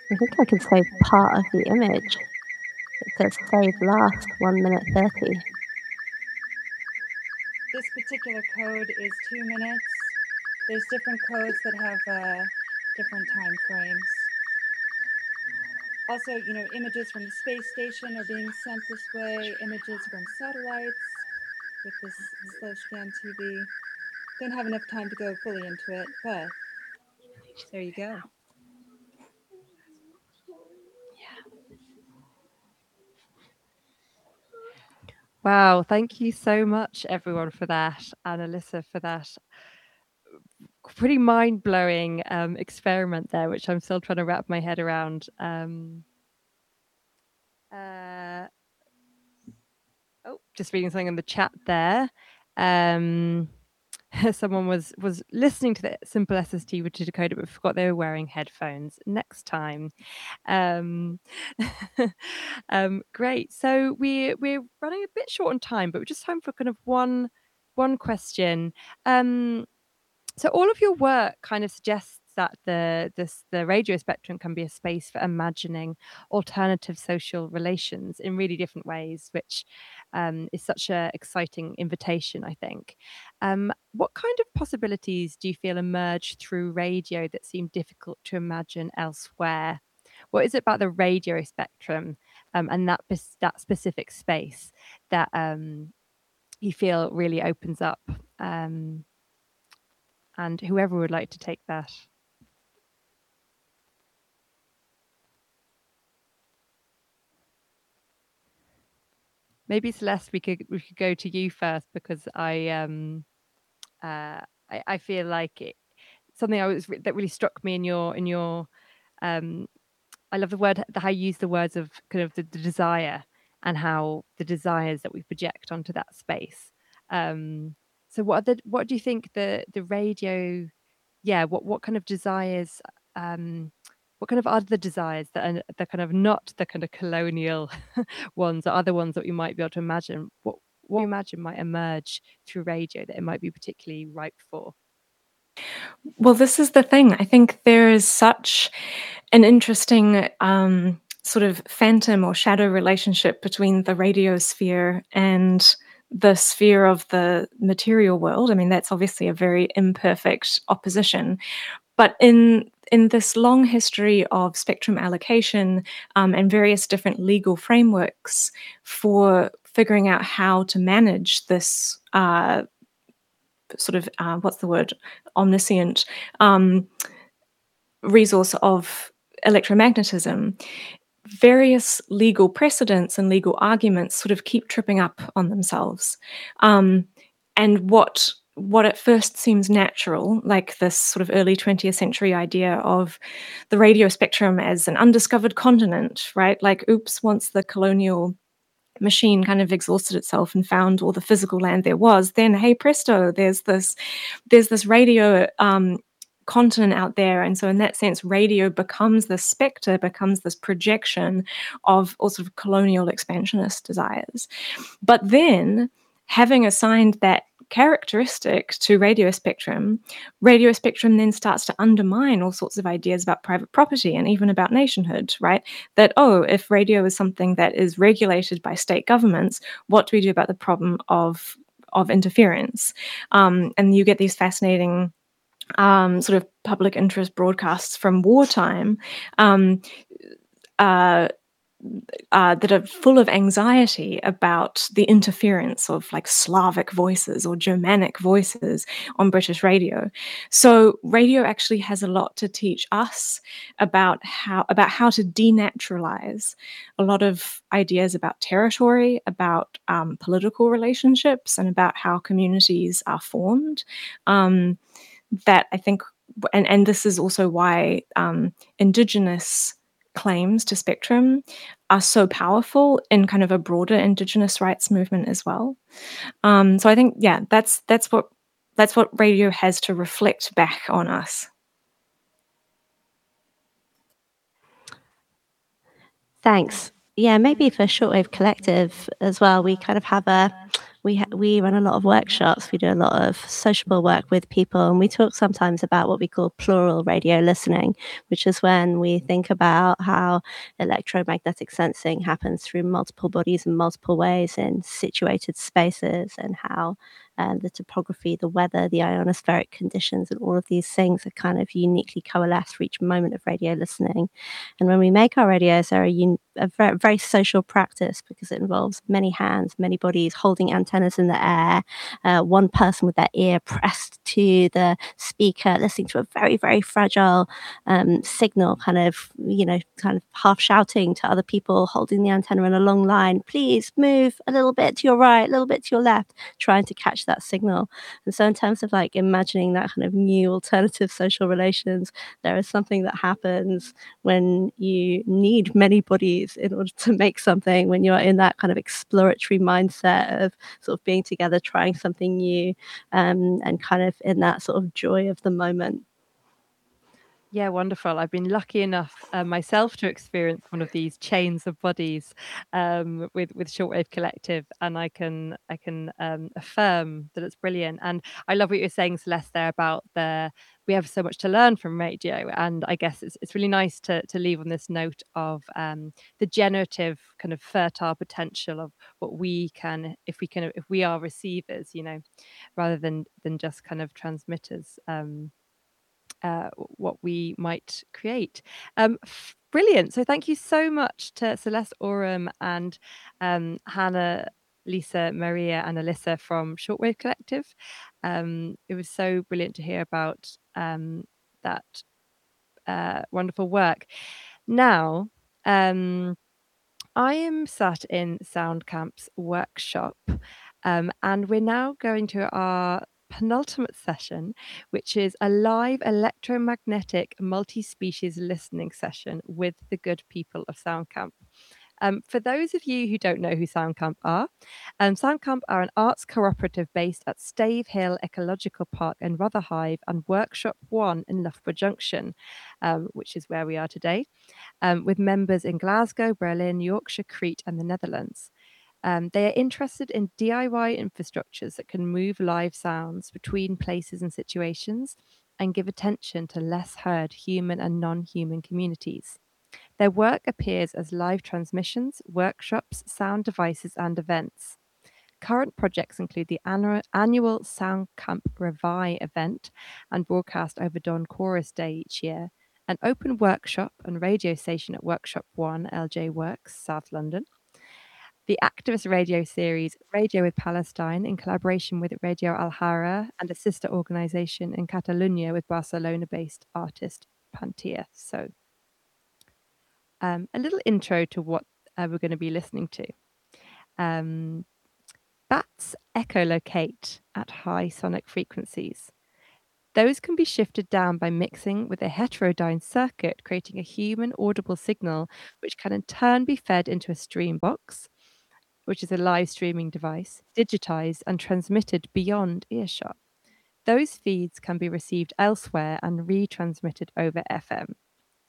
I think I can save part of the image. It says save last 1 minute 30. This particular code is 2 minutes. There's different codes that have different time frames. Also, images from the space station are being sent this way, images from satellites with this slow scan TV. Don't have enough time to go fully into it, but there you go. Wow, thank you so much, everyone, for that, and Alyssa for that pretty mind-blowing experiment there, which I'm still trying to wrap my head around. Just reading something in the chat there. Someone was listening to the Simple SST to decode it, but forgot they were wearing headphones. Next time. Great. So we're running a bit short on time, but we're just time for kind of one question. So all of your work kind of suggests that the radio spectrum can be a space for imagining alternative social relations in really different ways, which is such an exciting invitation, I think. What kind of possibilities do you feel emerge through radio that seem difficult to imagine elsewhere? What is it about the radio spectrum and that specific space that you feel really opens up? And whoever would like to take that. Maybe Celeste, we could go to you first, because I feel like something that really struck me in your I love the word, how you use the words of kind of the desire, and how the desires that we project onto that space. So what do you think the radio, what kind of desires, what kind of other desires that are the kind of not the kind of colonial ones, or other ones that you might be able to imagine? What you imagine might emerge through radio that it might be particularly ripe for? Well, this is the thing. I think there is such an interesting sort of phantom or shadow relationship between the radio sphere and the sphere of the material world. I mean, that's obviously a very imperfect opposition. But in this long history of spectrum allocation and various different legal frameworks for figuring out how to manage this sort of what's the word, omniscient resource of electromagnetism, various legal precedents and legal arguments sort of keep tripping up on themselves. And what at first seems natural, like this sort of early 20th century idea of the radio spectrum as an undiscovered continent, right? Like, oops, once the colonial machine kind of exhausted itself and found all the physical land there was, then hey presto, there's this radio continent out there. And so in that sense, radio becomes this spectre, becomes this projection of all sort of colonial expansionist desires. But then, having assigned that characteristic to radio spectrum then starts to undermine all sorts of ideas about private property and even about nationhood, right? That, if radio is something that is regulated by state governments, what do we do about the problem of interference? And you get these fascinating sort of public interest broadcasts from wartime that are full of anxiety about the interference of like Slavic voices or Germanic voices on British radio. So radio actually has a lot to teach us about how to denaturalize a lot of ideas about territory, about political relationships, and about how communities are formed. That I think, and this is also why Indigenous claims to spectrum are so powerful in kind of a broader Indigenous rights movement as well. So I think, that's what radio has to reflect back on us. Thanks. Yeah, maybe for Shortwave Collective as well, we kind of have a we run a lot of workshops. We do a lot of sociable work with people, and we talk sometimes about what we call plural radio listening, which is when we think about how electromagnetic sensing happens through multiple bodies in multiple ways in situated spaces, and how the topography, the weather, the ionospheric conditions, and all of these things are kind of uniquely coalesced for each moment of radio listening. And when we make our radios, they're a very, very social practice because it involves many hands, many bodies holding antennas in the air, one person with their ear pressed to the speaker, listening to a very, very fragile signal, kind of half shouting to other people holding the antenna in a long line, please move a little bit to your right, a little bit to your left, trying to catch that signal. And so in terms of like imagining that kind of new alternative social relations, there is something that happens when you need many bodies in order to make something, when you're in that kind of exploratory mindset of sort of being together, trying something new, and kind of in that sort of joy of the moment. Yeah, wonderful. I've been lucky enough myself to experience one of these chains of bodies with Shortwave Collective, and I can affirm that it's brilliant. And I love what you're saying, Celeste, there about we have so much to learn from radio, and I guess it's really nice to leave on this note of the generative kind of fertile potential of what we can, if we are receivers, rather than just kind of transmitters. What we might create. Brilliant. So thank you so much to Celeste Oram and Hannah, Lisa, Maria, and Alyssa from Shortwave Collective. It was so brilliant to hear about that wonderful work. Now, I am sat in SoundCamp's workshop, and we're now going to our penultimate session, which is a live electromagnetic multi-species listening session with the good people of SoundCamp. For those of you who don't know who SoundCamp are an arts cooperative based at Stave Hill Ecological Park in Rotherhithe and Workshop 1 in Loughborough Junction, which is where we are today, with members in Glasgow, Berlin, Yorkshire, Crete, and the Netherlands. They are interested in DIY infrastructures that can move live sounds between places and situations and give attention to less heard human and non-human communities. Their work appears as live transmissions, workshops, sound devices, and events. Current projects include the annual SoundCamp Revi event and broadcast over Dawn Chorus Day each year, an open workshop and radio station at Workshop 1, LJ Works, South London, the activist radio series Radio with Palestine in collaboration with Radio Alhara and a sister organisation in Catalonia with Barcelona-based artist Pantia. So a little intro to what we're going to be listening to. Bats echolocate at high sonic frequencies. Those can be shifted down by mixing with a heterodyne circuit, creating a human audible signal, which can in turn be fed into a stream box, which is a live streaming device, digitized and transmitted beyond earshot. Those feeds can be received elsewhere and retransmitted over FM.